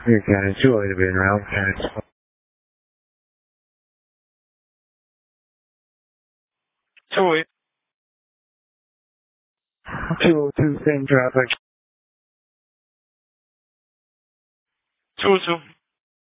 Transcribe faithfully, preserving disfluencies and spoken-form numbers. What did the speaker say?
Here, County two oh eight to be in route. County two oh eight. two oh two, same traffic. two oh two.